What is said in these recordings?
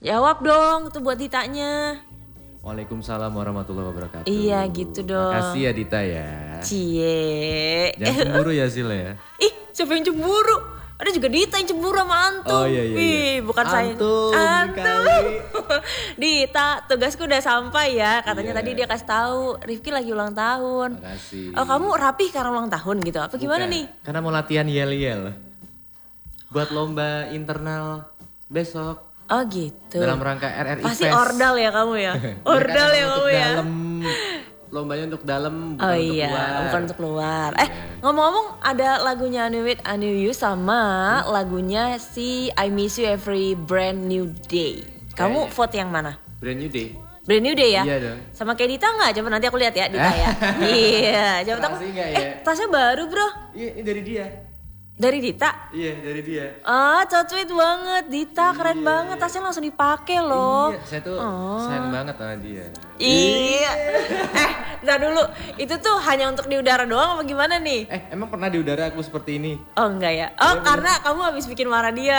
Jawab dong, tuh buat Ditanya. Waalaikumsalam warahmatullahi wabarakatuh. Iya gitu dong. Makasih ya Dita ya. Cie. Jangan cemburu ya Sil ya. Ih, siapa yang cemburu? Ada juga Dita yang cemburu sama Antum. Oh iya. Ih, bukan saya. Antum. Dita, tugasku udah sampai ya. Katanya Iya. tadi dia kasih tahu Rifki lagi ulang tahun. Makasih. Oh, kamu rapi karena ulang tahun gitu? Apa gimana Bukan, nih? Karena mau latihan yel-yel. Buat lomba internal besok. Oh gitu. Dalam rangka RRI Pasti Fest. ordal ya kamu ya? Ordal ya kamu ya? Dalam, lombanya untuk dalam, bukan Oh untuk iya, luar. bukan untuk luar. Iya. Ngomong-ngomong ada lagunya I Knew You sama lagunya si I Miss You Every Brand New Day. Kamu Kayaknya. vote yang mana? Brand New Day. Brand New Day ya? Iya dong. Sama kayak Dita nggak? Coba nanti aku lihat ya Dita ya. Iya, coba tahu. Serasi nggak ya? Tasnya baru bro. Iya, ini dari dia. Dari Dita. Iya, dari dia. Ah, cocok banget Dita, keren banget. Tasnya langsung dipakai loh. Iya, saya tuh sayang banget sama dia. Iya. Ntar dulu. Itu tuh hanya untuk di udara doang apa gimana nih? Emang pernah di udara aku seperti ini? Oh enggak ya? Oh karena kamu habis bikin marah dia.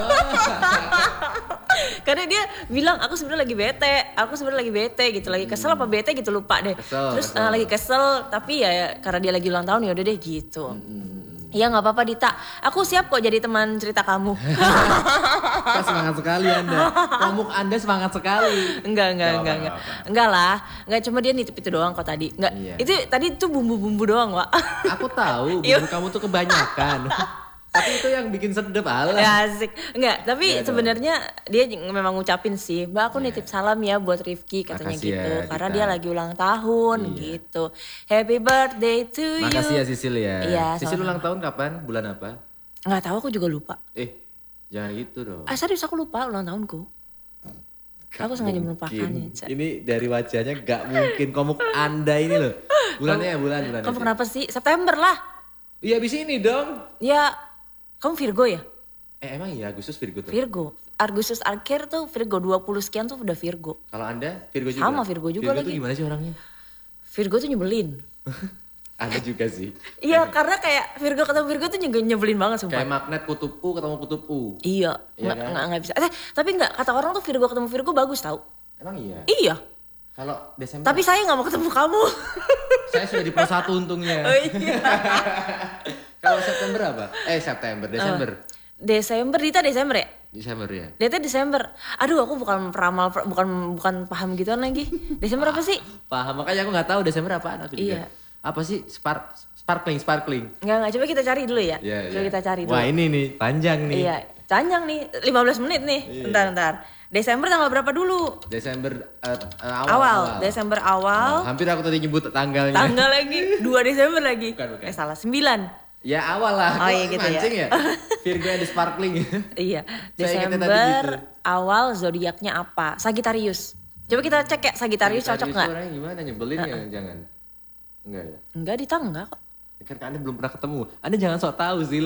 Karena dia bilang aku sebenarnya lagi bete, gitu, lagi kesel apa bete gitu lupa deh. Terus kesel. lagi kesel tapi ya karena dia lagi ulang tahun ya udah deh gitu. Iya nggak apa-apa Dita, aku siap kok jadi teman cerita kamu. Kak, semangat sekali Anda. Komuk Anda semangat sekali. Enggak lah, enggak cuma dia nitip itu doang kok tadi. Enggak, Iya. itu tadi tuh bumbu-bumbu doang Wak. Aku tahu Iya. bumbu kamu tuh kebanyakan. Tapi itu yang bikin sedep alah. Ya asik. Enggak, tapi Iya dong. sebenarnya dia memang ngucapin sih, Mbak aku nitip salam ya buat Rifki katanya Makasih gitu. ya, Karena Dita. dia lagi ulang tahun Iya. gitu. Happy birthday to you. Makasih ya Sisil ya. Iya, Sisil sama-sama. ulang tahun kapan? Bulan apa? Nggak tahu aku juga lupa. Jangan gitu dong. Serius aku lupa ulang tahunku. Aku sengaja Mungkin. melupakannya. Ini dari wajahnya gak mungkin komuk Anda ini loh. Bulannya ya bulan. Kamu kenapa sih? September lah. Iya abis ini dong. Ya, kamu Virgo ya? Emang iya Agustus Virgo tuh? Virgo. Agustus akhir tuh Virgo 20 sekian tuh udah Virgo. Kalau Anda Virgo juga? Sama, Virgo juga Virgo lagi. tuh gimana sih orangnya? Virgo tuh nyebelin. Ada juga sih. Iya, karena kayak Virgo ketemu Virgo tuh juga nyebelin banget sumpah. Kayak magnet kutub U ketemu kutub U. Iya, Iya kan? nggak bisa. Tapi nggak, kata orang tuh Virgo ketemu Virgo bagus tau. Emang iya? Iya, Kalau Desember? tapi saya nggak mau ketemu kamu. Saya sudah di Pro 1 untungnya. Oh iya. Kalau September apa? Desember. Desember, Dita Desember ya? Desember ya. Dita Desember. Aduh, aku bukan peramal, bukan paham gituan lagi. Desember apa sih? Paham, makanya aku nggak tahu Desember apaan aku juga. Iya. Apa sih? Sparkling. Nggak, coba kita cari dulu ya. Iya, Coba iya. kita cari dulu. Wah ini nih, panjang nih. Iya, panjang nih, 15 menit nih. Iya. Bentar. Desember tanggal berapa dulu? Desember Awal. Desember awal. Hampir aku tadi nyebut tanggalnya. Tanggal lagi, 2 Desember lagi. Bukan. Salah, 9. Ya awal lah. Oh, Kok iya gitu ya. mancing ya. Virgo ada sparkling. Iya, Saya ingatnya tadi Desember gitu. awal zodiaknya apa? Sagittarius. Coba kita cek ya Sagittarius cocok nggak? Orangnya gimana nyebelin ya? Jangan. Enggak ya. Enggak, Dita enggak kok. Kan Anda belum pernah ketemu. Anda jangan sok tahu sih.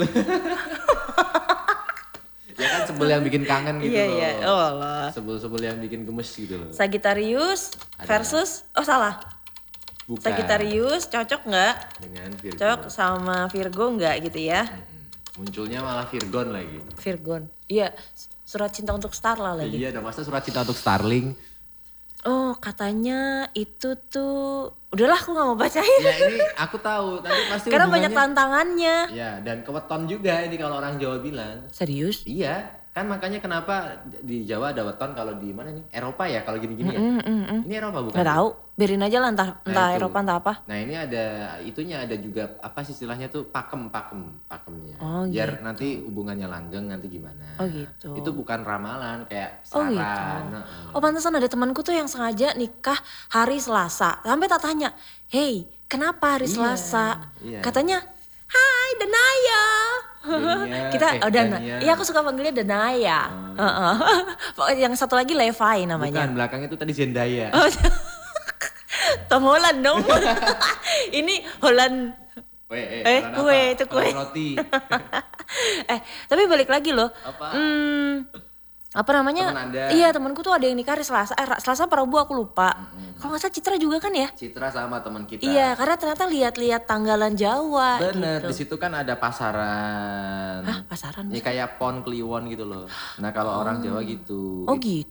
Ya kan sebel yang bikin kangen gitu Iya, loh. iya. Oh Allah. Sebel-sebel yang bikin gemes gitu loh. Sagittarius Ada. versus salah. Bukan. Sagittarius cocok nggak? Dengan Virgo. Cocok sama Virgo nggak gitu ya? Munculnya malah Virgon lagi. Virgon. Iya, surat cinta untuk Starla lagi. Iya, ada masa surat cinta untuk Starling. Oh, katanya itu tuh udahlah aku nggak mau bacain. Ya ini aku tahu, tadi pasti Karena banyak hubungannya- tantangannya. Ya, dan keweton juga ini kalau orang Jawa bilang. Serius? Iya, kan makanya kenapa di Jawa ada weton kalau di mana nih? Eropa ya kalau gini-gini ya. Ini Eropa bukan? Nggak tahu. Biarin aja lah entah Nah, itu. Eropa entah apa. Nah ini ada ada juga apa sih istilahnya tuh pakemnya. Oh, Biar nanti hubungannya langgeng nanti gimana. Oh, gitu. Itu bukan ramalan kayak Oh saran. gitu. Heeh. Oh pantesan ada temanku tuh yang sengaja nikah hari Selasa. Sampai tak tanya, hey kenapa hari Iya, Selasa? iya. Katanya, hai Danaya. Dania, Kita, Dana. Dania. Iya aku suka panggilnya Danaya. Heeh. Pokoknya yang satu lagi Levi namanya. Bukan, belakang itu tadi Zendaya. Oh, Tom Holland dong. Ini Holland. Holland kue, apa? itu kue. Holland roti. Tapi balik lagi loh. Apa? Apa namanya? Temen Anda. Iya temanku tuh ada yang nikah hari Selasa. Selasa apa Rabu aku lupa. Kalau nggak salah Citra juga kan ya? Citra sama teman kita. Iya, karena ternyata lihat-lihat tanggalan Jawa. Bener, di Gitu. situ kan ada pasaran. Hah, pasaran? Ya kayak Pon Kliwon gitu loh. Nah kalau orang Jawa gitu. Oh gitu.